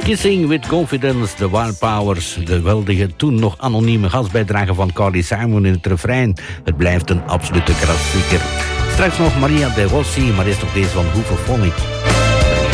Kissing with Confidence, The Wild Powers. De geweldige, toen nog anonieme gastbijdrage van Carly Simon in het refrein. Het blijft een absolute klassieker. Straks nog Maria De Rossi, maar eerst nog deze van Hoover Phonic.